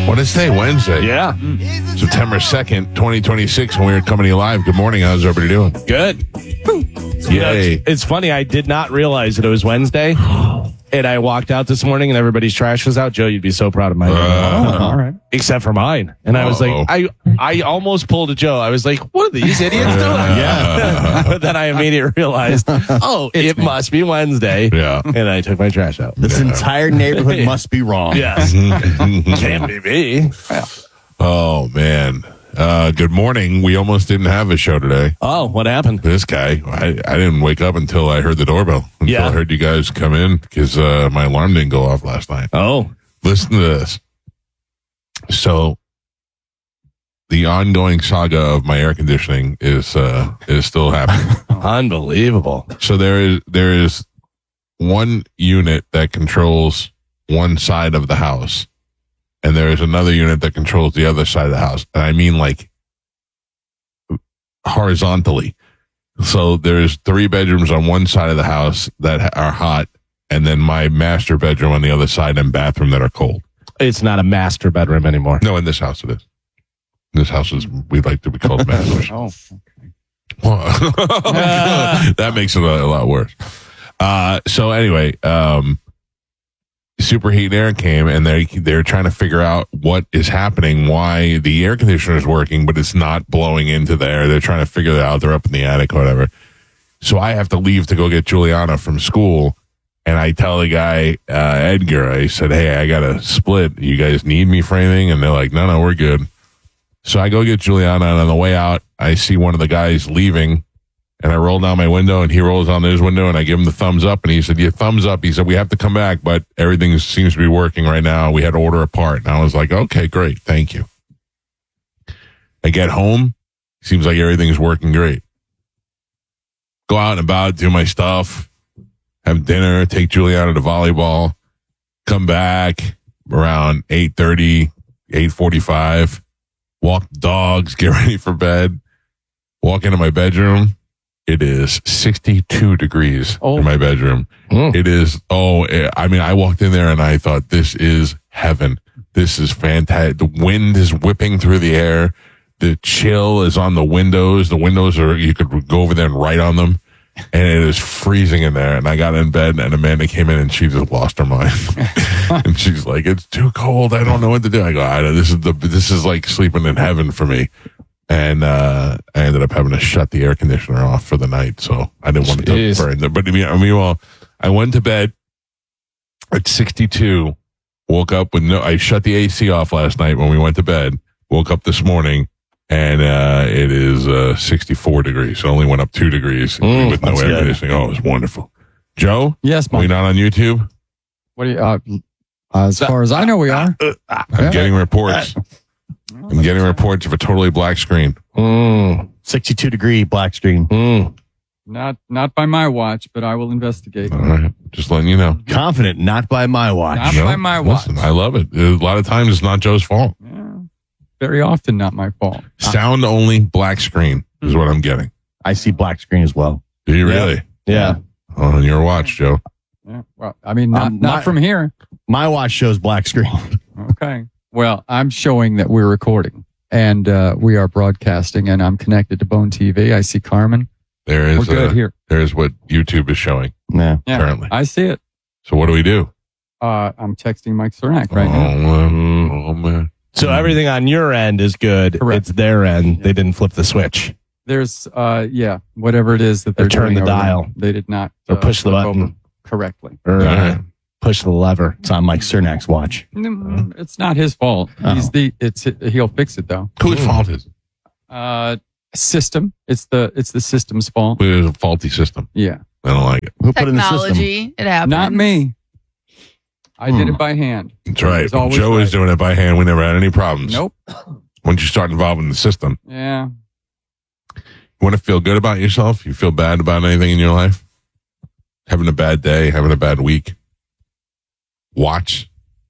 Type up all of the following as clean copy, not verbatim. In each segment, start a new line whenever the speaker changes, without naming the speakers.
What is today? Wednesday.
Yeah.
September 2nd, 2026, when we were coming to you live. Good morning. How's everybody doing?
Good.
Yay.
It's funny. I did not realize that it was Wednesday. And I walked out this morning and everybody's trash was out. Joe, you'd be so proud of my
all right.
except for mine. And I was like, I almost pulled a Joe. I was like, what are these idiots doing?
Yeah.
But then I immediately realized, it must be Wednesday.
Yeah.
And I took my trash out.
This entire neighborhood must be wrong.
Yes. Can't be me.
Oh, man. Good morning. We almost didn't have a show today.
Oh, what happened?
This guy, I didn't wake up until I heard the doorbell. Until I heard you guys come in because my alarm didn't go off last night.
Oh.
Listen to this. So, the ongoing saga of my air conditioning is still happening.
Unbelievable.
So there is one unit that controls one side of the house, and there is another unit that controls the other side of the house. And I mean like horizontally. So there's 3 bedrooms on one side of the house that are hot, and then my master bedroom on the other side and bathroom that are cold.
It's not a master bedroom anymore.
No, in this house it is. This house is, we like to be called masters.
Oh, okay.
That makes it a lot worse. So anyway, Superheat Air came and they're trying to figure out what is happening, why the air conditioner is working, but it's not blowing into there. They're trying to figure that out. They're up in the attic or whatever. So I have to leave to go get Juliana from school. And I tell the guy, Edgar, I said, hey, I got to split. You guys need me for anything? And they're like, no, we're good. So I go get Juliana, and on the way out, I see one of the guys leaving, and I roll down my window, and he rolls down his window, and I give him the thumbs up, and he said, yeah, thumbs up. He said, we have to come back, but everything seems to be working right now. We had to order a part. And I was like, okay, great. Thank you. I get home. Seems like everything's working great. Go out and about, do my stuff, have dinner, take Juliana to volleyball, come back around 8:30, 8:45, walk the dogs, get ready for bed, walk into my bedroom. It is 62 degrees in my bedroom. It is, I walked in there and I thought, this is heaven. This is fantastic. The wind is whipping through the air. The chill is on the windows. The windows you could go over there and write on them. And it is freezing in there. And I got in bed and Amanda came in and she just lost her mind. And she's like, it's too cold. I don't know what to do. I go, this is like sleeping in heaven for me. And I ended up having to shut the air conditioner off for the night. So I didn't want to burn them. But meanwhile, I went to bed at 62, woke up I shut the AC off last night when we went to bed, woke up this morning. And it is 64 degrees. It only went up 2 degrees with no air conditioning. Oh, it was wonderful. Joe?
Yes, Mike.
Are we not on YouTube?
What do you? As far as I know, we are.
I'm getting reports. I'm getting reports of a totally black screen.
62-degree black screen.
Not by my watch, but I will investigate.
All right. Just letting you know.
Confident, not by my watch.
Not by my watch.
Listen, I love it. A lot of times it's not Joe's fault.
Yeah. Very often not my fault.
Sound only black screen is what I'm getting.
I see black screen as well.
Do you really?
Yeah.
On your watch, Joe.
Yeah. Well, I mean, not from here.
My watch shows black screen.
Okay. Well, I'm showing that we're recording and we are broadcasting, and I'm connected to Bone TV. I see Carmen.
We're
good here.
There's what YouTube is showing
Yeah.
currently.
I see it.
So what do we do?
I'm texting Mike Cernak right now.
Oh, man.
So everything on your end is good.
Correct.
It's their end. They didn't flip the switch.
There's, whatever it is that they're
turn
doing
the
over
dial.
there. They did not.
Or push the
flip
button.
over correctly.
Or
right.
push the lever.
It's on Mike Cernak's watch.
It's not his fault.
Oh.
He'll fix it though.
Whose fault is it?
System. It's the system's fault.
It was a faulty system.
Yeah.
I don't like it.
Who put it in the system?
Technology. It happens.
Not me. I did it by hand.
That's right.
It's always
Joe is
right.
doing it by hand. We never had any problems.
Nope.
Once you start involving the system,
Yeah.
you want to feel good about yourself? You feel bad about anything in your life? Having a bad day, having a bad week? Watch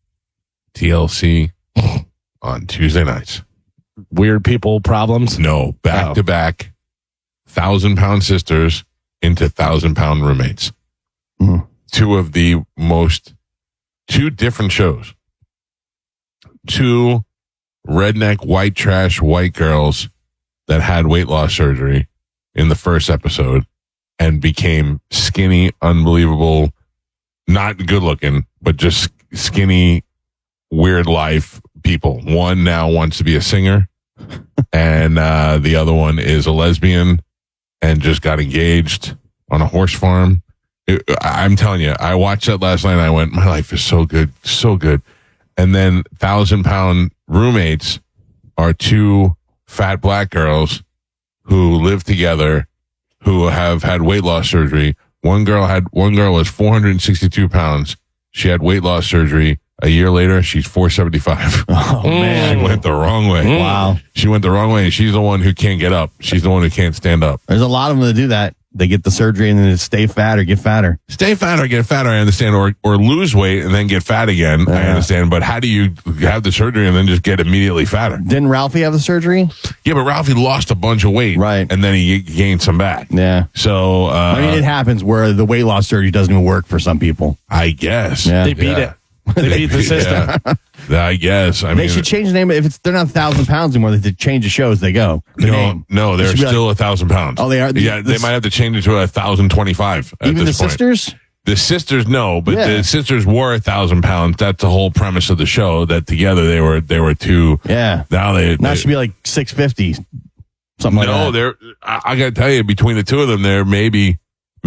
TLC on Tuesday nights.
Weird people problems.
No, back to back 1,000-pound sisters into 1,000-pound roommates.
Mhm.
Two different shows. two redneck white trash white girls that had weight loss surgery in the first episode and became skinny, unbelievable, not good looking, but just skinny, weird life people. One now wants to be a singer, and the other one is a lesbian and just got engaged on a horse farm. I'm telling you, I watched that last night and I went, my life is so good, so good. And then 1,000-pound roommates are two fat black girls who live together who have had weight loss surgery. One girl was 462 pounds. She had weight loss surgery. A year later, she's 475.
Oh, man.
She went the wrong way.
Wow.
She went the wrong way. She's the one who can't get up. She's the one who can't stand up.
There's a lot of them that do that. They get the surgery and then they stay fat or get fatter.
Stay fat or get fatter, I understand, or lose weight and then get fat again, I understand. But how do you have the surgery and then just get immediately fatter?
Didn't Ralphie have the surgery?
Yeah, but Ralphie lost a bunch of weight.
Right.
And then he gained some back.
Yeah.
So,
I mean, it happens where the weight loss surgery doesn't even work for some people.
I guess.
Yeah.
They beat it. They beat the system.
Yeah. I guess. I
They
mean,
should change the name. If they're not 1,000 pounds anymore, they should change the show as they go. The name.
no, they're
It should be
still
like-
1,000 pounds.
Oh, they are?
Yeah, they might have to change it to 1,025. at
Even the
this point.
sisters?
The sisters, no, but
Yeah.
the sisters were 1,000 pounds. That's the whole premise of the show. That together they were two.
Yeah.
Now
Now
they
it should be like 650. Something like
no,
that.
they're. I got to tell you, between the two of them, they're maybe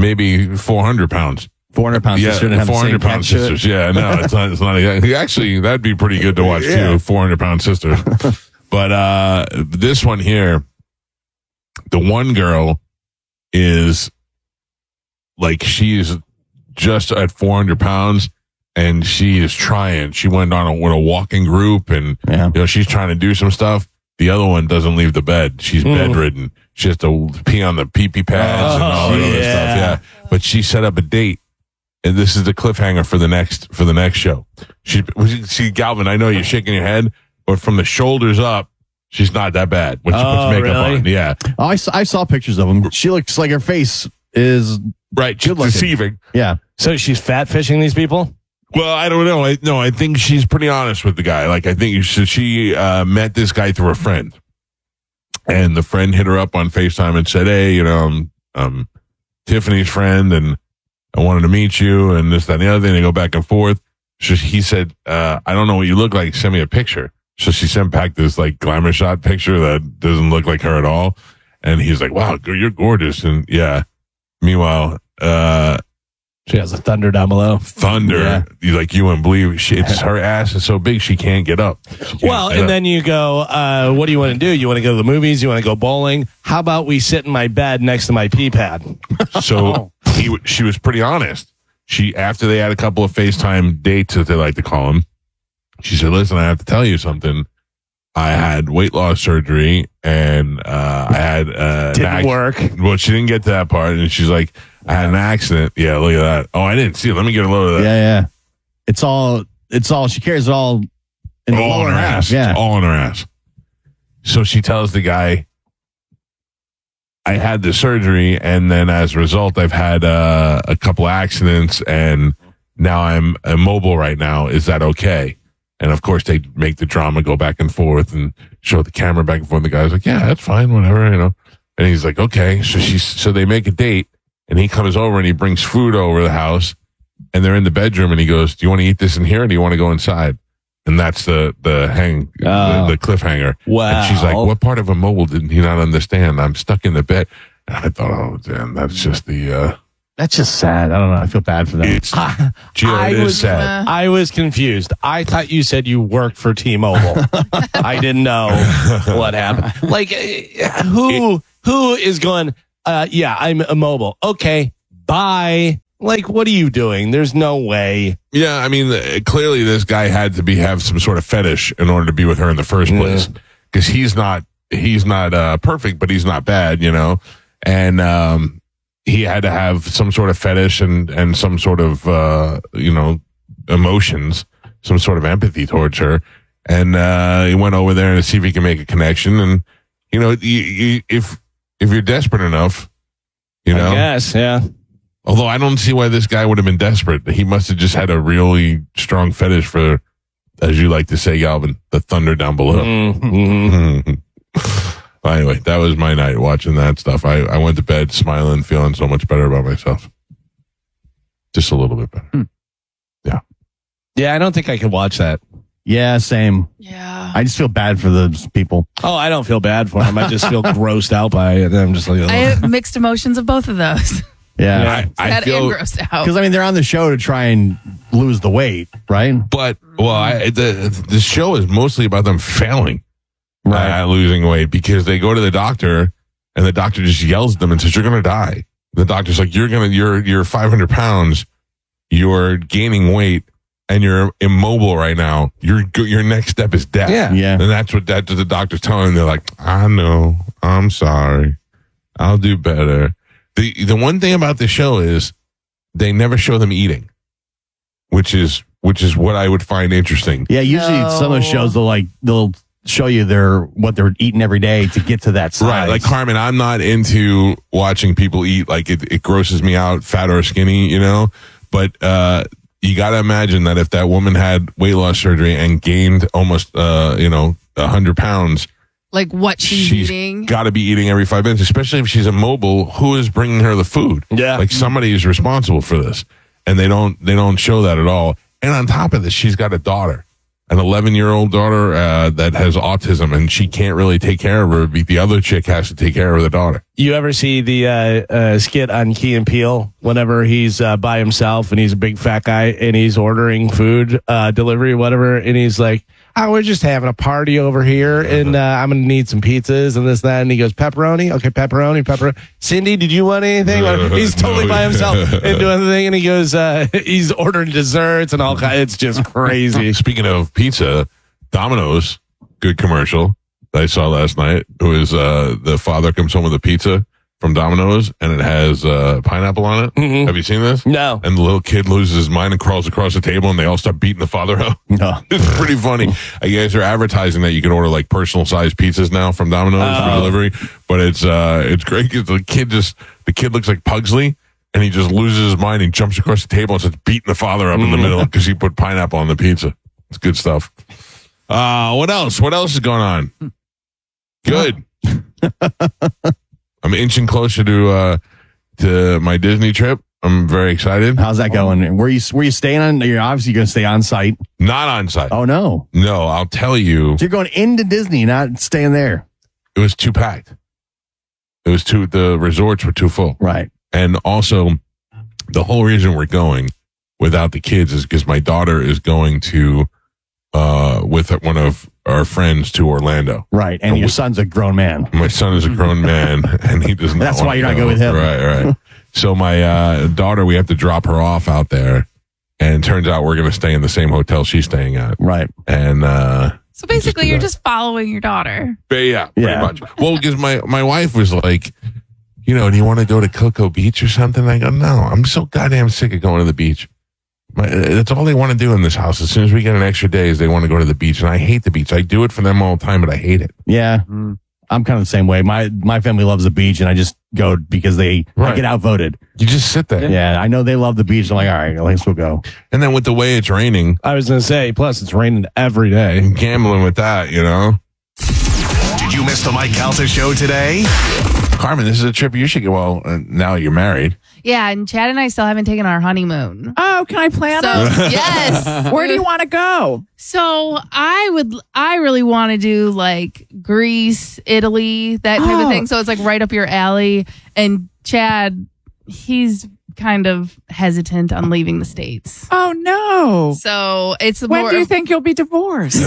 400 pounds.
400 pounds
Yeah,
sisters have the
400
same
pound
catch to it.
sisters. Yeah, no, it's not. It's not. Actually, that'd be pretty good to watch too. 400 pound sisters. But this one here, the one girl is like she's just at 400 pounds, and she is trying. She went on with a walking group, and she's trying to do some stuff. The other one doesn't leave the bed. She's bedridden. She has to pee on the pee-pee pads and all that other stuff. Yeah, but she set up a date. And this is the cliffhanger for the next show. See, Galvin, I know you're shaking your head, but from the shoulders up, she's not that bad when she puts makeup
really?
on. Yeah,
Oh, I saw pictures of them. She looks like her face is,
right.
Good looking.
Deceiving.
yeah.
So she's fat fishing these people?
Well, I don't know. I think she's pretty honest with the guy. Like, I think she met this guy through a friend, and the friend hit her up on FaceTime and said, "Hey, I'm Tiffany's friend, and I wanted to meet you," and this, that, and the other thing. They go back and forth. So he said, "I don't know what you look like. Send me a picture." So she sent back this like glamour shot picture that doesn't look like her at all. And he's like, "Wow, you're gorgeous." And yeah. Meanwhile,
She has a thunder down below.
Thunder, like you wouldn't believe, her ass is so big she can't get up. She can't
Well,
get
and
up.
then you go, what do you want to do? You want to go to the movies? You want to go bowling? How about we sit in my bed next to my pee pad?
So she was pretty honest. After they had a couple of FaceTime dates, as they like to call them, she said, "Listen, I have to tell you something. I had weight loss surgery, and I had
Didn't work.
Well, she didn't get to that part, and she's like, I had an accident. Yeah, look at that. Oh, I didn't see it. Let me get a load of that.
Yeah. It's all, she carries it all in the
All
lower
on her
half.
ass.
Yeah.
All on her ass. So she tells the guy, I had the surgery, and then as a result, I've had a couple accidents, and now I'm immobile right now. Is that okay? And of course, they make the drama go back and forth and show the camera back and forth. The guy's like, "Yeah, that's fine, whatever, And he's like, "Okay." So they make a date, and he comes over and he brings food over the house, and they're in the bedroom, and he goes, "Do you want to eat this in here, or do you want to go inside?" And that's the cliffhanger.
Wow.
And she's like, "What part of immobile did he not understand? I'm stuck in the bed." And I thought, "Oh, damn, that's just the."
That's just sad. I don't know. I feel bad for them.
It's Gio, it is sad.
I was confused. I thought you said you worked for T-Mobile. I didn't know what happened. Like, who is going, yeah, I'm immobile. Okay, bye. Like, what are you doing? There's no way.
Yeah, I mean, clearly this guy had to have some sort of fetish in order to be with her in the first place, because he's not perfect, but he's not bad, and he had to have some sort of fetish and some sort of emotions, some sort of empathy towards her, and he went over there to see if he can make a connection, and if you're desperate enough,
I guess, yeah.
Although I don't see why this guy would have been desperate. He must have just had a really strong fetish for as you like to say, Galvin, the thunder down below. Anyway, that was my night watching that stuff. I went to bed smiling, feeling so much better about myself. Just a little bit better.
Yeah, I don't think I could watch that.
Yeah, same.
Yeah.
I just feel bad for those people.
Oh, I don't feel bad for him. I just feel grossed out by it. I'm just like,
I have mixed emotions of both of those.
Yeah.
I
Sad
feel,
and grossed out.
Because, I mean, they're on the show to try and lose the weight, right?
but the show is mostly about them failing
Right.
at losing weight because they go to the doctor and the doctor just yells at them and says, "You're going to die." The doctor's like, "You're 500 pounds, you're gaining weight, and you're immobile right now. Your next step is death."
Yeah.
Yeah.
And that's what the doctor's telling them. They're like, "I know. I'm sorry. I'll do better." The one thing about the show is they never show them eating, which is what I would find interesting.
Yeah, usually
No.
some of the shows they'll show you what they're eating every day to get to that size.
Right. Like Carmen, I'm not into watching people eat. Like it grosses me out, fat or skinny, you know, but, you got to imagine that if that woman had weight loss surgery and gained almost, 100 pounds,
Like what she's eating.
got to be eating every 5 minutes, especially if she's immobile. Who is bringing her the food?
Yeah.
Like somebody is responsible for this, and they don't show that at all. And on top of this, she's got a daughter, an 11-year-old daughter that has autism, and she can't really take care of her. The other chick has to take care of the daughter.
You ever see the skit on Key and Peele whenever he's by himself and he's a big fat guy and he's ordering food delivery, whatever, and he's like, "Oh, we're just having a party over here, and I'm gonna need some pizzas and this, that," and he goes, "Pepperoni, okay, pepperoni. Cindy, did you want anything?" He's totally by himself and doing the thing, and he goes, he's ordering desserts and all kinds. It's just crazy.
Speaking of pizza, Domino's, good commercial that I saw last night. It was the father comes home with a pizza from Domino's, and it has pineapple on it.
Mhm.
Have you seen this?
No.
And the little kid loses his mind and crawls across the table, and they all start beating the father up.
No.
It's pretty funny. I guess they're advertising that you can order like personal sized pizzas now from Domino's for delivery, but it's great because the kid looks like Pugsley, and he just loses his mind and jumps across the table and starts beating the father up in the middle because he put pineapple on the pizza. It's good stuff. What else? What else is going on? Good. I'm inching closer to my Disney trip. I'm very excited.
How's that going? Where you staying on? You're obviously going to stay on site.
Not on site.
Oh, no.
No, I'll tell you.
So you're going into Disney, not staying there.
It was too packed. The resorts were too full.
Right.
And also, the whole reason we're going without the kids is because my daughter is going to, with one of our friends to Orlando.
Right. And your son's a grown man.
My son is a grown man, and he does not.
That's why
wanna
you're not
go.
going with him.
Right. So my daughter, we have to drop her off out there, and it turns out we're going to stay in the same hotel she's staying at.
Right.
And
So basically, you're just following your daughter.
yeah, pretty
Yeah.
much. Well, because my wife was like, do you want to go to Cocoa Beach or something? I go, no, I'm so goddamn sick of going to the beach. That's all they want to do in this house. As soon as we get an extra day, is they want to go to the beach, and I hate the beach. I do it for them all the time, but I hate it.
Yeah. I'm kind of the same way. My family loves the beach, and I just go because I get outvoted.
You just sit there.
Yeah. I know they love the beach. I'm like, all right, I guess we'll go.
And then with the way it's raining,
I was going to say, plus it's raining every day.
I'm gambling with that,
Did you miss the Mike Calta show today?
Carmen, this is a trip you should go. Well, now you're married.
Yeah, and Chad and I still haven't taken our honeymoon.
Oh, can I plan
So
it?
yes.
Where do you want to go?
So I really want to do like Greece, Italy, that type of
Oh.
thing. So it's like right up your alley. And Chad, he's kind of hesitant on leaving the States.
Oh, no.
So it's
When
more
do you
of-
think you'll be divorced?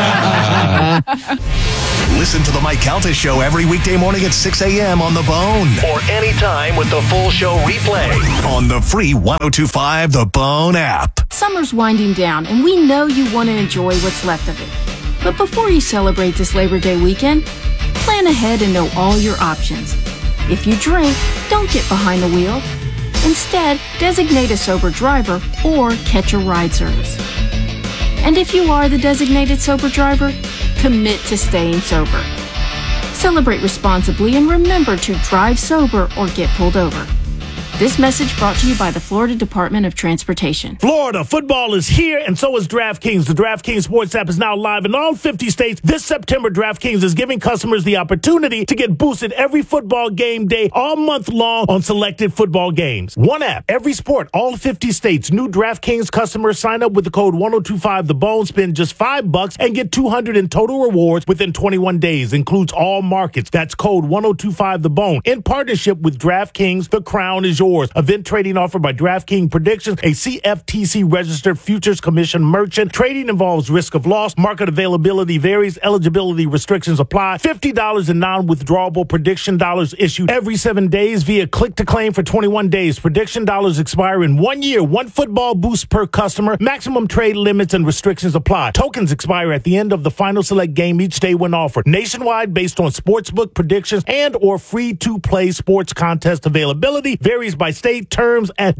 Listen to the Mike Calta show every weekday morning at 6 a.m. on The Bone. Or anytime with the full show replay on the free 102.5 The Bone app.
Summer's winding down, and we know you want to enjoy what's left of it. But before you celebrate this Labor Day weekend, plan ahead and know all your options. If you drink, don't get behind the wheel. Instead, designate a sober driver or catch a ride service. And if you are the designated sober driver, commit to staying sober. Celebrate responsibly and remember to drive sober or get pulled over. This message brought to you by the Florida Department of Transportation.
Florida football is here, and so is DraftKings. The DraftKings Sports app is now live in all 50 states. This September, DraftKings is giving customers the opportunity to get boosted every football game day all month long on selected football games. One app, every sport, all 50 states. New DraftKings customers sign up with the code 1025TheBone, spend just $5 and get $200 in total rewards within 21 days. Includes all markets. That's code 1025TheBone. In partnership with DraftKings, the crown is yours. Event trading offered by DraftKings Predictions, a CFTC registered futures commission merchant. Trading involves risk of loss. Market availability varies. Eligibility restrictions apply. $50 in non-withdrawable prediction dollars issued every 7 days via click to claim for 21 days. Prediction dollars expire in 1 year. One football boost per customer. Maximum trade limits and restrictions apply. Tokens expire at the end of the final select game each day when offered. Nationwide based on sportsbook predictions and or free-to-play sports contest availability. Varies by state. Terms at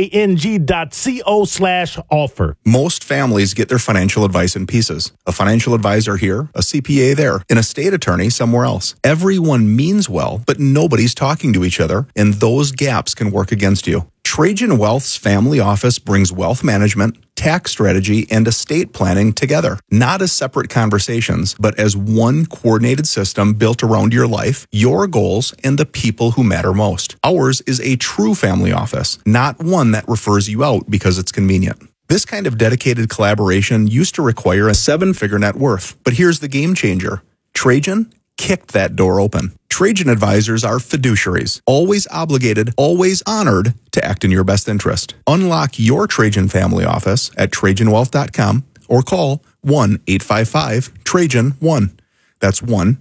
dkng.co/offer.
Most families get their financial advice in pieces. A financial advisor here, a CPA there, an estate attorney somewhere else. Everyone means well, but nobody's talking to each other, and those gaps can work against you. Trajan Wealth's family office brings wealth management, tax strategy, and estate planning together, not as separate conversations, but as one coordinated system built around your life, your goals, and the people who matter most. Ours is a true family office, not one that refers you out because it's convenient. This kind of dedicated collaboration used to require a 7-figure net worth, but here's the game changer. Trajan kicked that door open. Trajan advisors are fiduciaries, always obligated, always honored to act in your best interest. Unlock your Trajan family office at TrajanWealth.com or call 1-855-TRAJAN-1. That's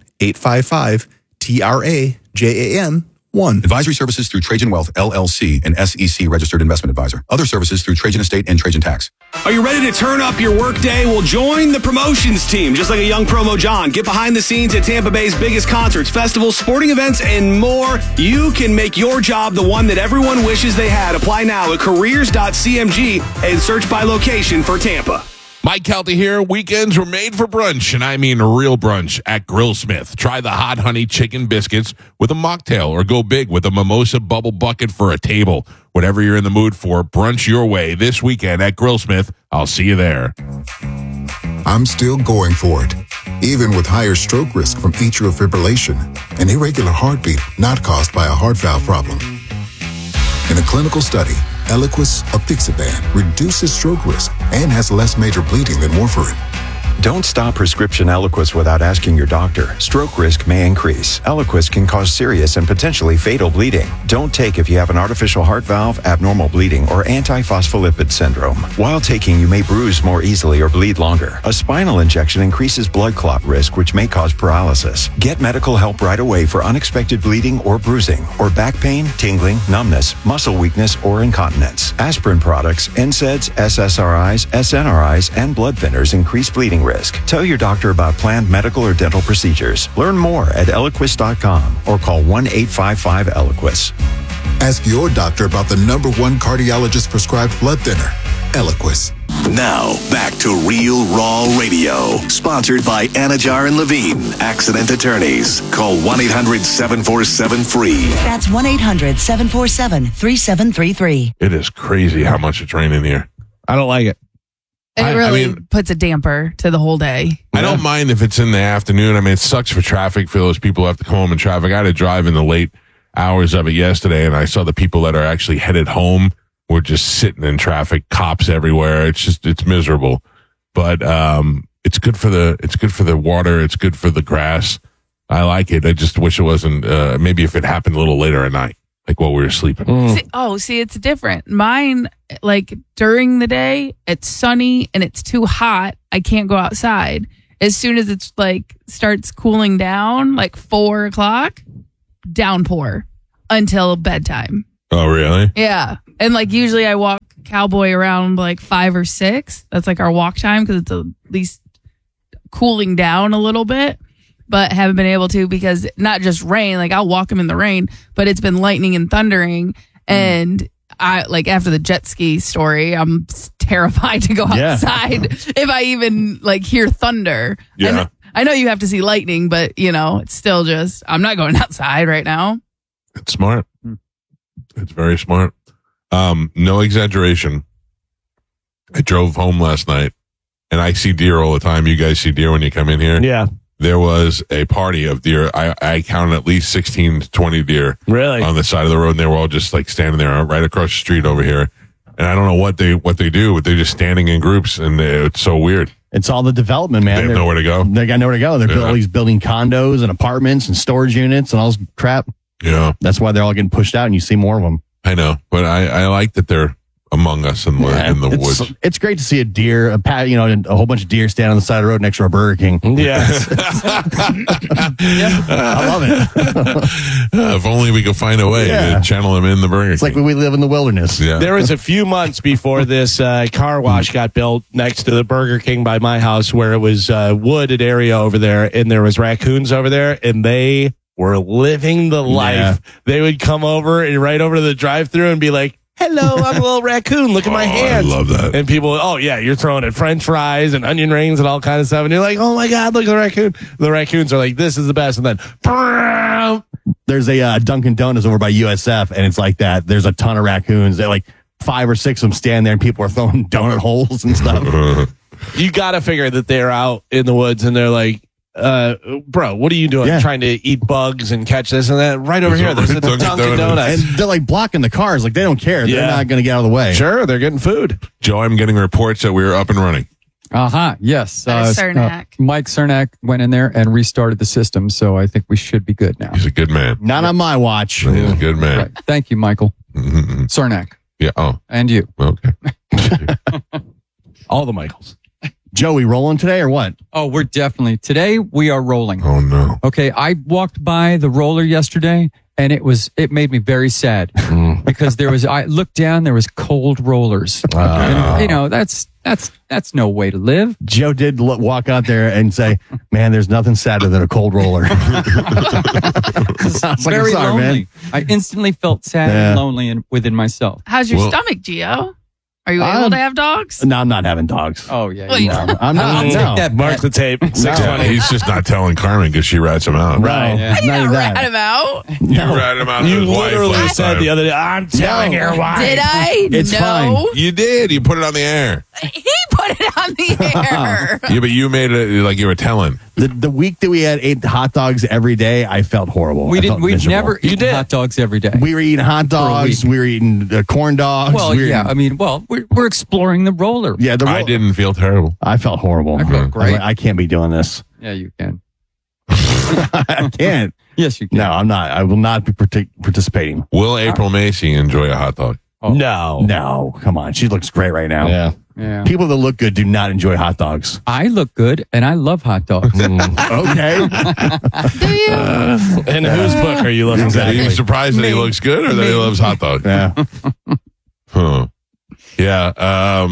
1-855-TRAJAN-1.
Advisory services through Trajan Wealth, LLC, an SEC registered investment advisor. Other services through Trajan Estate and Trajan Tax.
Are you ready to turn up your workday? Well, join the promotions team. Just like a young promo John, get behind the scenes at Tampa Bay's biggest concerts, festivals, sporting events, and more. You can make your job the one that everyone wishes they had. Apply now at careers.cmg and search by location for Tampa.
Mike Kelty here. Weekends were made for brunch, and I mean real brunch at Grillsmith. Try the hot honey chicken biscuits with a mocktail, or go big with a mimosa bubble bucket for a table. Whatever you're in the mood for, brunch your way this weekend at Grillsmith. I'll see you there.
I'm still going for it, even with higher stroke risk from atrial fibrillation, an irregular heartbeat not caused by a heart valve problem. In a clinical study, Eliquis apixaban reduces stroke risk and has less major bleeding than warfarin.
Don't stop prescription Eliquis without asking your doctor. Stroke risk may increase. Eliquis can cause serious and potentially fatal bleeding. Don't take if you have an artificial heart valve, abnormal bleeding, or antiphospholipid syndrome. While taking, you may bruise more easily or bleed longer. A spinal injection increases blood clot risk, which may cause paralysis. Get medical help right away for unexpected bleeding or bruising, or back pain, tingling, numbness, muscle weakness, or incontinence. Aspirin products, NSAIDs, SSRIs, SNRIs, and blood thinners increase bleeding risk. Tell your doctor about planned medical or dental procedures. Learn more at Eliquis.com or call 1-855-ELIQUIS.
Ask your doctor about the #1 cardiologist prescribed blood thinner, Eliquis.
Now, back to Real Raw Radio. Sponsored by Anajar and Levine, accident attorneys. Call 1-800-747-FREE.
That's 1-800-747-3733.
It is crazy how much it's raining here.
I don't like it.
It really puts a damper to the whole day.
I don't mind if it's in the afternoon. I mean, it sucks for traffic for those people who have to come home in traffic. I had to drive in the late hours of it yesterday, and I saw the people that are actually headed home were just sitting in traffic, cops everywhere. It's miserable. But it's good for the water. It's good for the grass. I like it. I just wish it wasn't. Maybe if it happened a little later at night, like while we were sleeping.
See, it's different. Mine, like during the day, it's sunny and it's too hot. I can't go outside. As soon as it's like starts cooling down, like 4 o'clock, downpour until bedtime.
Oh, really?
Yeah. And like usually I walk Cowboy around like 5 or 6. That's like our walk time because it's at least cooling down a little bit. But haven't been able to because not just rain, like I'll walk him in the rain, but it's been lightning and thundering. And I like after the jet ski story, I'm terrified to go outside if I even like hear thunder.
Yeah.
I know you have to see lightning, but you know, it's still just, I'm not going outside right now.
It's smart. It's very smart. No exaggeration. I drove home last night, and I see deer all the time. You guys see deer when you come in here?
Yeah.
There was a party of deer. I counted at least 16 to 20 deer
Really?
on the side of the road, and they were all just like standing there right across the street over here. And I don't know what they do, but they're just standing in groups, and it's so weird.
It's all the development, man.
They have
They're-
nowhere to go.
They got nowhere to go. They're
Yeah.
always building condos and apartments and storage units and all this crap.
Yeah.
That's why they're all getting pushed out, and you see more of them.
I know, but I like that they're among us in the woods.
It's great to see a deer, a whole bunch of deer stand on the side of the road next to a Burger King.
Yeah.
I love it.
If only we could find a way to channel them in the Burger
It's like we live in the wilderness.
Yeah.
There was a few months before this car wash got built next to the Burger King by my house, where it was a wooded area over there, and there was raccoons over there, and they were living the life.
Yeah.
They would come over and right over to the drive-thru and be like, "Hello, I'm a little raccoon. Look at my hands."
I love that.
And people, oh yeah, you're throwing at French fries and onion rings and all kinds of stuff, and you're like, "Oh my god, look at the raccoon." The raccoons are like, "This is the best," and then
There's a Dunkin' Donuts over by USF, and it's like that. There's a ton of raccoons. They're like 5 or 6 of them stand there, and people are throwing donut holes and stuff.
you got to figure that they're out in the woods and they're like, bro, what are you doing?
Yeah.
Trying to eat bugs and catch this and that? Right over here, there's a Dunkin' Donuts.
And they're like blocking the cars. Like they don't care.
Yeah.
They're not going to get out of the way.
Sure, they're getting food.
Joe, I'm getting reports that we're up and running.
Yes.
Cernak.
Mike Cernak went in there and restarted the system, so I think we should be good now.
He's a good man.
Not on my watch.
He's a good man.
Right. Thank you, Michael. Cernak.
Yeah. Oh,
And you.
okay.
All the Michaels.
Joey, rolling today or what?
Oh, we're definitely. Today we are rolling.
Oh, no.
Okay, I walked by the roller yesterday and it made me very sad because I looked down, there was cold rollers. And, you know, that's no way to live.
Joe did walk out there and say, "Man, there's nothing sadder than a cold roller." Sounds like
Very
a song,
lonely.
man.
I instantly felt sad and lonely within myself.
How's your
Well-
stomach, Gio? Are you able to have dogs?
No, I'm not having dogs.
Oh yeah,
Well,
you
you-
know.
I'm not.
I'll
No.
take that.
Mark the tape.
Yeah,
620.
he's just not telling Carmen because she rats him out.
Right.
Yeah.
I
Not even
rat
that.
him out.
You rat him out.
You
to his wife
literally
last
said
time.
the other day, I'm telling her why.
Did I?
It's
no.
fine.
You did. You put it on the air.
He put it on the air.
Yeah, but you made it like you were telling.
The week that we had 8 hot dogs every day, I felt horrible.
We
I
didn't.
felt
We've
miserable.
never eaten hot dogs every day.
We were eating hot dogs.
week.
We were eating corn dogs.
Well,
we were
yeah.
eating-
I mean, we're exploring the roller.
yeah.
I didn't feel terrible.
I felt horrible.
I felt
I was
great.
like, I can't be doing this.
Yeah, you can.
I can't.
Yes, you can.
No, I'm not. I will not be participating.
Will April Macy enjoy a hot dog?
No.
No, come on. She looks great right now.
Yeah.
Yeah.
People that look good do not enjoy hot dogs.
I look good, and I love hot dogs.
Okay.
Do you?
In whose book are you looking
Are you
at?
surprised that he looks good or that he loves hot dogs?
Yeah.
Huh. Yeah.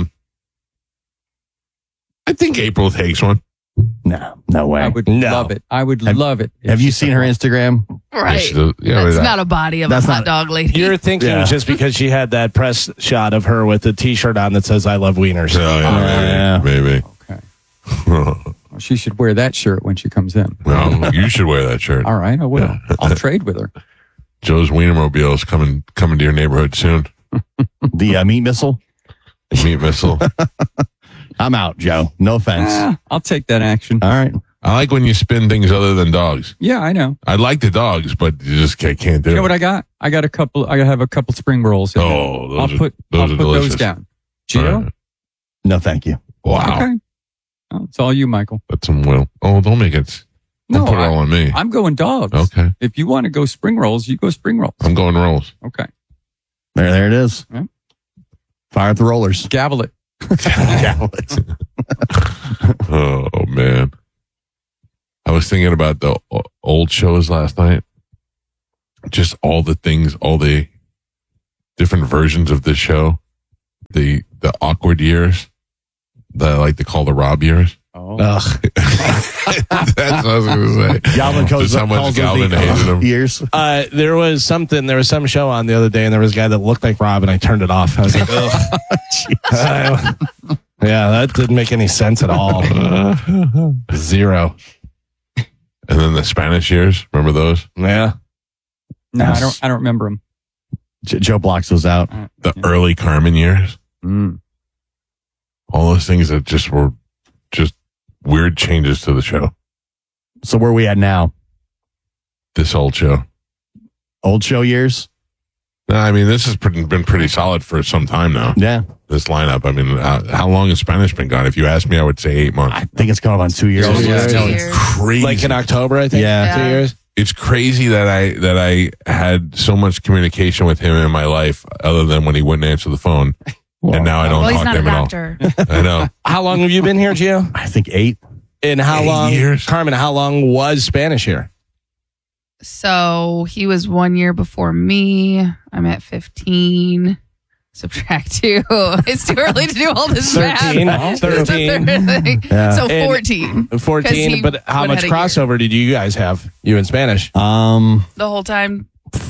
I think April takes one.
No way.
I would
No.
love it. I would love it. if
Have
she
you
took
seen her
one.
Instagram?
Right.
Yeah,
That's
but
not a body of a
That's
hot
not-
dog lady.
You're thinking
Yeah.
just because she had that press shot of her with the T-shirt on that says "I love wieners."
Oh, yeah, maybe.
Okay.
Maybe.
Well, she should wear that shirt when she comes in.
Well, you should wear that shirt.
All right, I will. I'll trade with her.
Joe's Wienermobile is coming to your neighborhood soon.
The meat missile?
Meat missile.
I'm out, Joe. No offense.
I'll take that action.
All right.
I like when you spin things other than dogs.
Yeah, I know.
I like the dogs, but you just can't do
You know
it.
what I got? I have a couple spring rolls. In there.
Oh, those
I'll
are-
put
those are
those
delicious.
down. Gio?
All right.
No, thank you.
Wow.
Okay. Oh, it's all you, Michael.
That's some will. Oh, don't make it. Don't put it all on me.
I'm going dogs.
Okay.
If you want to go spring rolls, you go spring rolls.
I'm going rolls.
Okay.
There it is.
Yeah.
Fire at the rollers.
Gavel it.
Gavel it.
Oh, man. I was thinking about the old shows last night. Just all the things, all the different versions of this show. The awkward years that I like to call the Rob years.
Oh.
Ugh.
That's what I was going to say.
Galvin
Just how much Galvin hated him.
Years.
There was some show on the other day, and there was a guy that looked like Rob, and I turned it off. I was like, ugh. Yeah, that didn't make any sense at all. Zero.
And then the Spanish years. Remember those?
Yeah.
No, I don't remember them.
Joe blocks those out.
The early Carmen years. All those things that just were just weird changes to the show.
So where are we at now?
This old show.
Old show years?
No, I mean, this has been pretty solid for some time now.
Yeah.
This lineup. I mean, how long has Spanish been gone? If you ask me, I would say 8 months.
I think it's going on 2 years.
It's crazy.
Like in October, I think.
Yeah.
2 years.
It's crazy that I had so much communication with him in my life, other than when he wouldn't answer the phone, and now I don't
Well, he's
talk
not
to
a
him at all.
doctor.
I know.
How long have you been here, Gio?
I think 8.
And how
8
long,
years?
Carmen? How long was Spanish here?
So he was 1 year before me. I'm at 15. Subtract 2. It's too early to do all this
13.
math.
13.
Yeah.
So
And
14.
14. But how
would've
much
had a year.
crossover did you guys have? You in Spanish?
The whole time.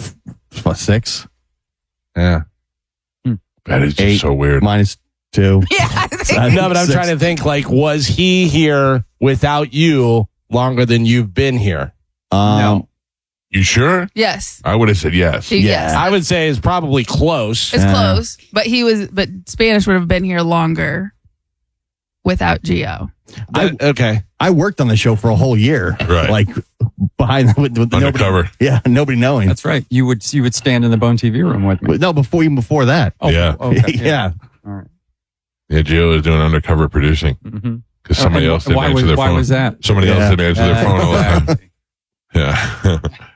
6.
Yeah.
That is just
8
so weird.
minus 2.
Yeah.
No, but I'm
6.
trying to think. Like, was he here without you longer than you've been here?
No.
You sure?
Yes.
I would have said yes.
Yes.
I would say it's probably close.
It's close, but but Spanish would have been here longer without Gio.
Okay.
I worked on the show for a whole year.
Right.
Like behind with
Undercover.
nobody knowing.
That's right. You would stand in the Bone TV room with me.
No, even before that.
Oh,
Yeah.
Okay,
Yeah.
All right.
Yeah, Gio was doing undercover producing because somebody else didn't answer their phone.
Why was that?
Somebody else didn't answer their phone all the time.
Exactly.
Yeah.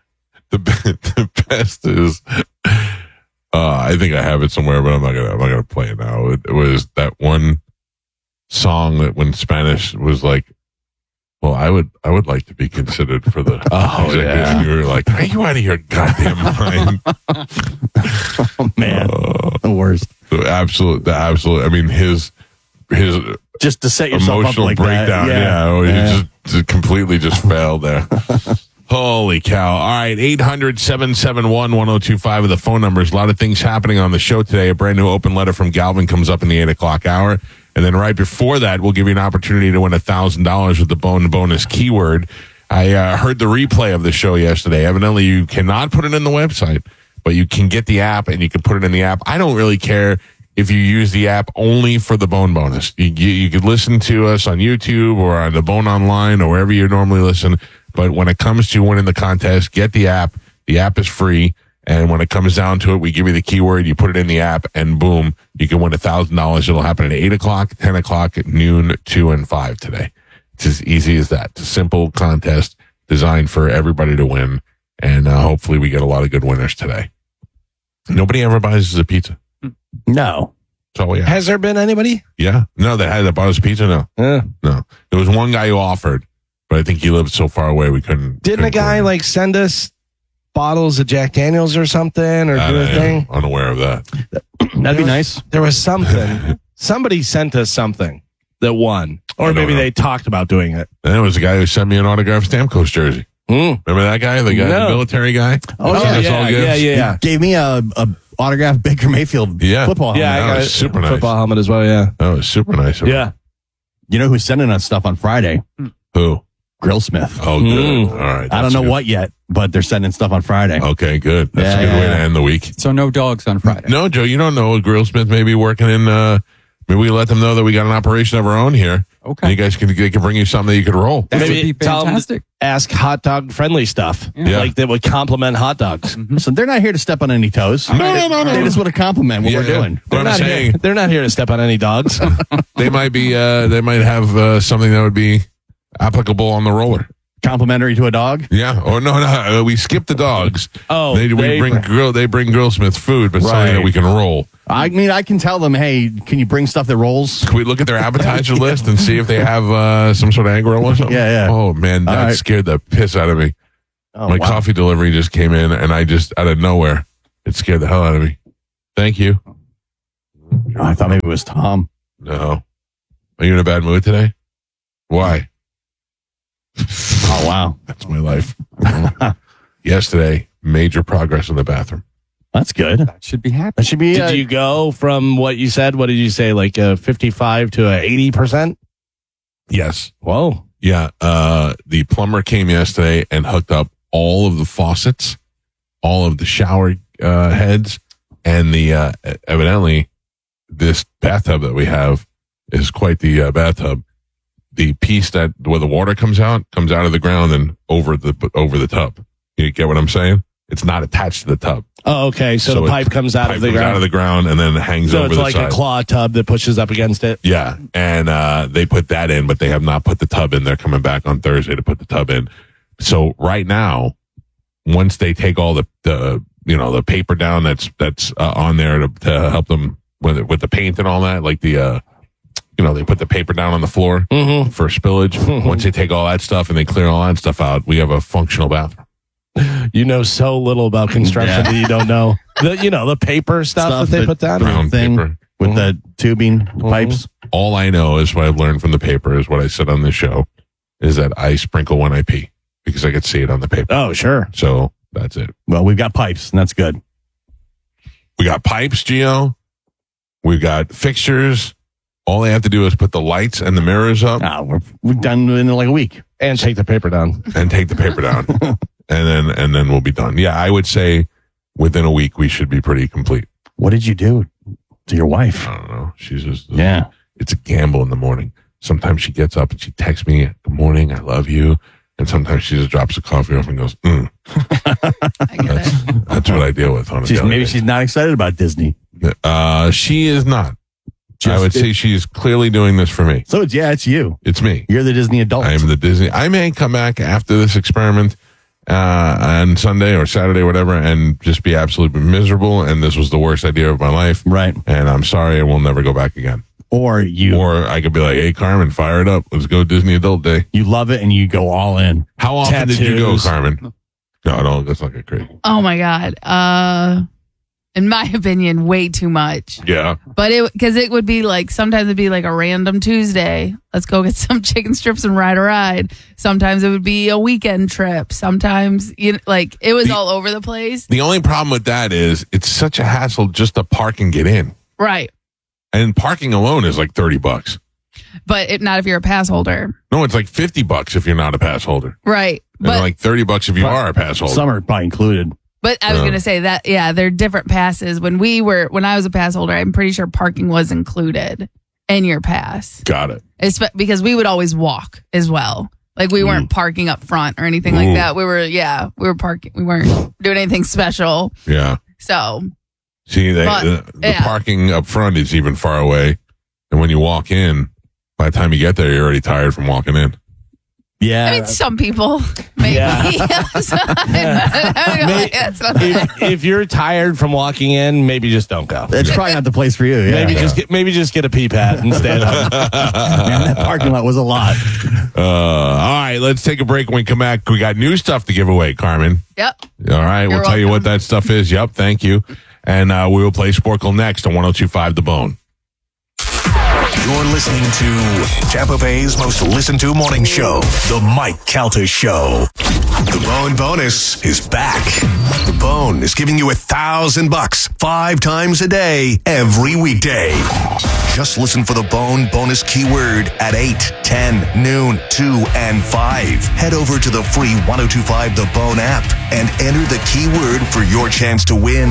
The best is, I think I have it somewhere, but I'm not gonna play it now. It was that one song that when Spanish was like, well, I would like to be considered for the executive. You were like, are you out of your goddamn mind?
Oh man, the worst.
The absolute. I mean, his
Just to set yourself
emotional
up like
breakdown.
that.
He just completely just failed there. Holy cow. All right. 800-771-1025 are the phone numbers. A lot of things happening on the show today. A brand new open letter from Galvin comes up in the 8 o'clock hour. And then right before that, we'll give you an opportunity to win $1,000 with the bonus keyword. I heard the replay of the show yesterday. Evidently, you cannot put it in the website, but you can get the app and you can put it in the app. I don't really care if you use the app only for the Bone bonus. You could listen to us on YouTube or on the Bone Online or wherever you normally listen. But when it comes to winning the contest, get the app. The app is free. And when it comes down to it, we give you the keyword, you put it in the app, and boom, you can win $1,000. It'll happen at 8 o'clock, 10 o'clock, at noon, 2, and 5 today. It's as easy as that. It's a simple contest designed for everybody to win. And hopefully we get a lot of good winners today. Nobody ever buys us a pizza.
No.
That's all we have.
Has there been anybody?
Yeah. No, that bought us pizza? No. No. There was one guy who offered, but I think he lived so far away we couldn't.
Didn't a guy like send us bottles of Jack Daniels or something or do a thing?
Unaware of that.
That'd be nice.
There was something. Somebody sent us something that won. Or
don't
maybe
know.
they talked about doing it.
And there was a guy who sent me an autographed Stamkos jersey. Remember that guy? The guy, the military guy?
Oh,
That sent us all gifts?
yeah.
Gave me a autographed Baker Mayfield football helmet.
Yeah, I
That
got
was
a
super nice.
football helmet as well, yeah.
That was super nice. of him.
Yeah.
You know who's sending us stuff on Friday?
Who?
Grillsmith.
Oh, good. All right.
I don't
that's
know
good.
what yet, but they're sending stuff on Friday.
Okay, good. That's
Yeah,
a good
yeah,
way to
yeah.
end the week.
So no dogs on Friday.
No, Joe, you don't know Grillsmith may be working in, maybe we let them know that we got an operation of our own here.
Okay.
And you guys they can bring you something that you could roll.
That
Maybe
would be
tell 'em
fantastic.
ask hot dog friendly stuff.
Yeah.
Like that would complement hot dogs.
So they're not here to step on any toes.
No.
They just want to compliment what
Yeah,
we're doing.
What I'm saying,
They're not here to step on any dogs.
they might be, they might have something that would be applicable on the roller.
Complimentary to a dog.
Yeah. Or no. We skip the dogs.
Oh,
They bring Grillsmith food, but something that we can roll.
I mean, I can tell them, hey, can you bring stuff that rolls?
Can we look at their appetizer list and see if they have some sort of egg roll or something?
Yeah.
Oh man, that
All right.
scared the piss out of me.
Oh,
My
wow.
coffee delivery just came in, and I just out of nowhere, it scared the hell out of me. Thank you.
Oh, I thought maybe it was Tom.
No, are you in a bad mood today? Why?
Oh, wow.
That's my life. Yesterday, major progress in the bathroom.
That's good.
That should be happy.
That should be.
Did you go from what you said? What did you say? Like 55 to 80%?
Yes.
Whoa.
Yeah. The plumber came yesterday and hooked up all of the faucets, all of the shower heads, And the evidently, this bathtub that we have is quite the bathtub. The piece where the water comes out of the ground and over the tub. You get what I'm saying? It's not attached to the tub.
Oh, okay. So the pipe comes out of the ground.
Out of the ground and then hangs over the side.
So it's like a claw tub that pushes up against it.
Yeah, and they put that in, but they have not put the tub in. They're coming back on Thursday to put the tub in. So right now, once they take all the paper down that's on there to help them with the paint and all that, like they put the paper down on the floor for spillage. Once they take all that stuff and they clear all that stuff out, we have a functional bathroom.
You know so little about construction that you don't know the paper stuff that they put down.
Brown paper
with the tubing pipes.
All I know is what I've learned from the paper is what I said on this show is that I sprinkle when I pee because I could see it on the paper.
Oh, sure.
So that's it.
Well, we've got pipes, and that's good.
We got pipes, Gio. We've got fixtures. All they have to do is put the lights and the mirrors up.
We're done in like a week.
And take the paper down.
And then we'll be done. Yeah, I would say within a week we should be pretty complete.
What did you do to your wife?
I don't know. She's just it's a gamble in the morning. Sometimes she gets up and she texts me, "Good morning, I love you." And sometimes she just drops the coffee off and goes, That's what I deal with on a daily
Maybe
basis.
she's not excited about Disney.
She is not. I would say she's clearly doing this for me.
So it's you.
It's me.
You're the Disney adult.
I am the Disney. I may come back after this experiment on Sunday or Saturday, whatever, and just be absolutely miserable. And this was the worst idea of my life.
Right.
And I'm sorry, and we'll never go back again.
Or
I could be like, "Hey, Carmen, fire it up. Let's go Disney Adult Day."
You love it and you go all in.
How often did you go, Carmen? No, that's not good. Crazy.
Oh my God. In my opinion, way too much.
Yeah.
But because it would be like, sometimes it'd be like a random Tuesday. Let's go get some chicken strips and ride a ride. Sometimes it would be a weekend trip. Sometimes it was all over the place.
The only problem with that is it's such a hassle just to park and get in.
Right.
And parking alone is like $30.
But not if you're a pass holder.
No, it's like $50 if you're not a pass holder.
Right.
And like $30 if you are a pass holder.
Some are probably included.
But I was going to say that, yeah, they're different passes. When I was a pass holder, I'm pretty sure parking was included in your pass.
Got it.
Because we would always walk as well. Like we weren't parking up front or anything like that. We were parking. We weren't doing anything special.
Yeah.
So.
See, the parking up front is even far away. And when you walk in, by the time you get there, you're already tired from walking in.
Yeah.
I mean, some people, maybe.
Yeah. If you're tired from walking in, maybe just don't go.
That's probably not the place for you. Yeah.
Maybe just get a pee pad and stand up.
Man, that parking lot was a lot.
All right, let's take a break. When we come back, we got new stuff to give away, Carmen.
Yep.
All right, we'll tell you what that stuff is. Yep, thank you. And we will play Sporkle next on 102.5 The Bone.
You're listening to Tampa Bay's most listened to morning show, The Mike Calta Show. The Bone Bonus is back. The Bone is giving you $1,000 5 times a day, every weekday. Just listen for the Bone Bonus keyword at 8, 10, noon, 2, and 5. Head over to the free 102.5 The Bone app and enter the keyword for your chance to win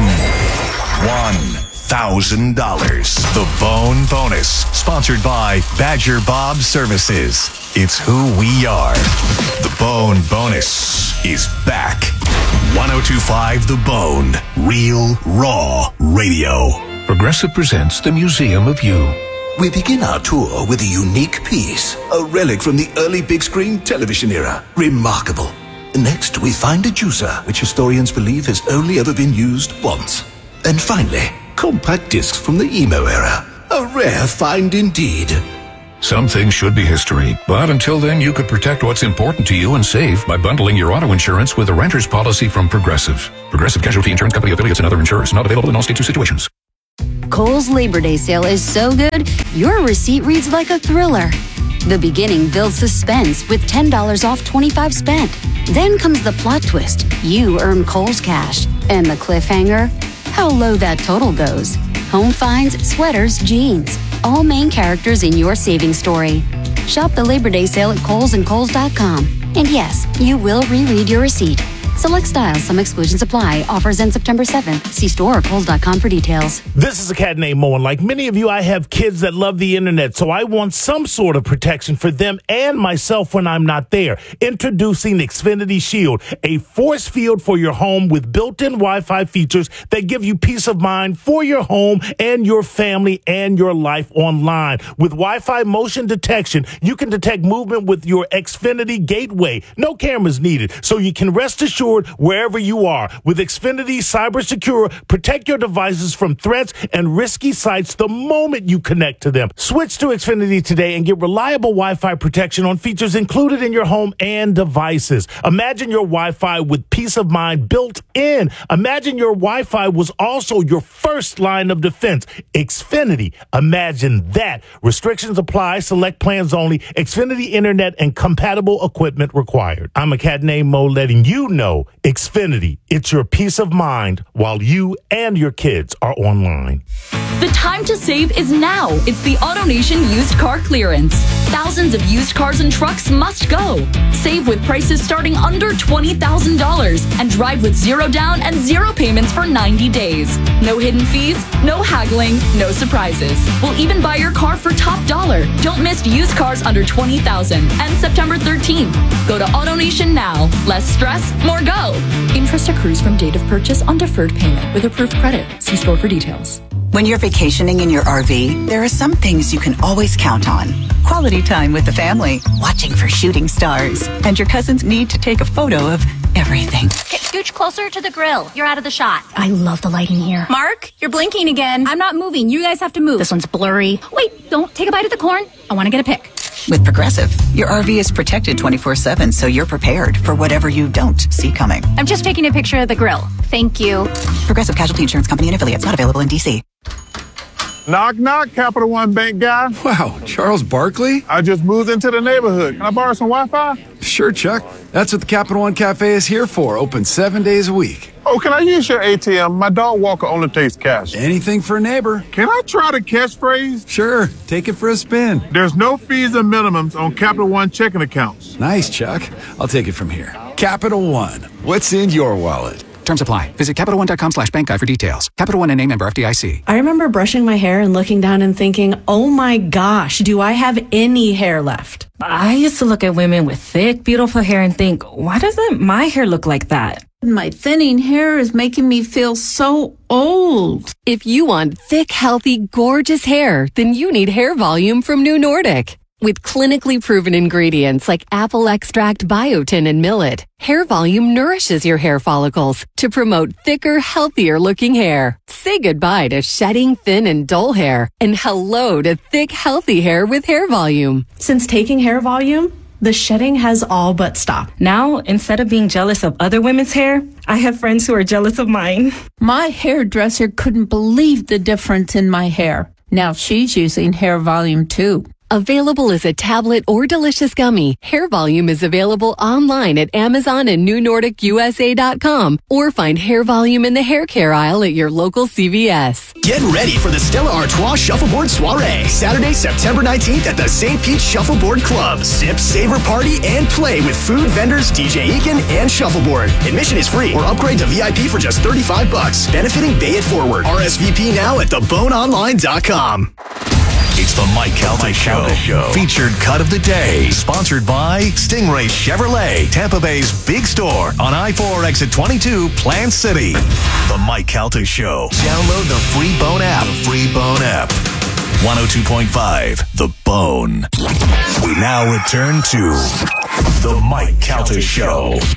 $1,000. The Bone Bonus, sponsored by Badger Bob Services. It's who we are. The Bone Bonus is back. 102.5 The Bone, real, raw radio.
Progressive presents the Museum of You.
We begin our tour with a unique piece, a relic from the early big screen television era. Remarkable. Next, we find a juicer, which historians believe has only ever been used once. And finally, compact discs from the emo era. A rare find indeed.
Some things should be history, but until then, you could protect what's important to you and save by bundling your auto insurance with a renter's policy from Progressive. Progressive Casualty Insurance Company affiliates and other insurers. Not available in all states or situations.
Kohl's Labor Day sale is so good, your receipt reads like a thriller. The beginning builds suspense with $10 off 25 spent. Then comes the plot twist. You earn Kohl's cash. And the cliffhanger? How low that total goes. Home finds, sweaters, jeans. All main characters in your savings story. Shop the Labor Day sale at Kohl's and Kohl's.com. And yes, you will reread your receipt. Select styles, some exclusions apply. Offers end September 7th. See store or Kohl's.com for details.
This is a cat named Mo, and like many of you, I have kids that love the internet, so I want some sort of protection for them and myself when I'm not there. Introducing Xfinity Shield, a force field for your home with built-in Wi-Fi features that give you peace of mind for your home and your family and your life online. With Wi-Fi motion detection, you can detect movement with your Xfinity gateway. No cameras needed, so you can rest assured wherever you are. With Xfinity Cyber Secure, protect your devices from threats and risky sites the moment you connect to them. Switch to Xfinity today and get reliable Wi-Fi protection on features included in your home and devices. Imagine your Wi-Fi with peace of mind built in. Imagine your Wi-Fi was also your first line of defense. Xfinity. Imagine that. Restrictions apply. Select plans only. Xfinity Internet and compatible equipment required. I'm a cat named Mo, letting you know Xfinity. It's your peace of mind while you and your kids are online.
The time to save is now. It's the AutoNation used car clearance. Thousands of used cars and trucks must go. Save with prices starting under $20,000 and drive with zero down and zero payments for 90 days. No hidden fees, no haggling, no surprises. We'll even buy your car for top dollar. Don't miss used cars under $20,000 and September 13th. Go to AutoNation now. Less stress, more go. Interest accrues from date of purchase on deferred payment with approved credit. See store for details.
When you're vacationing in your RV, there are some things you can always count on. Quality time with the family, watching for shooting stars, and your cousin's need to take a photo of everything.
Okay, scooch closer to the grill. You're out of the shot.
I love the lighting here.
Mark, you're blinking again.
I'm not moving. You guys have to move.
This one's blurry.
Wait, don't take a bite of the corn. I want to get a pic.
With Progressive, your RV is protected 24/7, so you're prepared for whatever you don't see coming.
I'm just taking a picture of the grill. Thank you.
Progressive Casualty Insurance Company and affiliates, not available in D.C.
Knock, knock, Capital One Bank guy.
Wow, Charles Barkley?
I just moved into the neighborhood. Can I borrow some Wi-Fi?
Sure, Chuck. That's what the Capital One Cafe is here for, open 7 days a week.
Oh, can I use your ATM? My dog walker only takes cash.
Anything for a neighbor.
Can I try the catchphrase?
Sure, take it for a spin.
There's no fees and minimums on Capital One checking accounts.
Nice, Chuck. I'll take it from here. Capital One, what's in your wallet?
Terms apply. Visit CapitalOne.com/bankguide for details. Capital One and name member FDIC.
I remember brushing my hair and looking down and thinking, oh my gosh, do I have any hair left?
I used to look at women with thick, beautiful hair and think, why doesn't my hair look like that?
My thinning hair is making me feel so old.
If you want thick, healthy, gorgeous hair, then you need Hair Volume from New Nordic. With clinically proven ingredients like apple extract, biotin, and millet, Hair Volume nourishes your hair follicles to promote thicker, healthier looking hair. Say goodbye to shedding, thin, and dull hair, and hello to thick, healthy hair with Hair Volume.
Since taking Hair Volume, the shedding has all but stopped.
Now, instead of being jealous of other women's hair, I have friends who are jealous of mine.
My hairdresser couldn't believe the difference in my hair. Now she's using Hair Volume too.
Available as a tablet or delicious gummy, Hair Volume is available online at Amazon and NewNordicUSA.com, or find Hair Volume in the hair care aisle at your local CVS.
Get ready for the Stella Artois Shuffleboard Soiree, Saturday, September 19th at the St. Pete Shuffleboard Club. Sip, savor, party, and play with food vendors DJ Eakin and Shuffleboard. Admission is free or upgrade to VIP for just $35. Benefiting Bay It Forward. RSVP now at theboneonline.com.
It's the Mike Calta Show. Featured cut of the day. Sponsored by Stingray Chevrolet, Tampa Bay's big store on I-4 exit 22, Plant City. The Mike Calta Show. Download the free Bone app. 102.5, The Bone. We now return to the Mike Calta Show.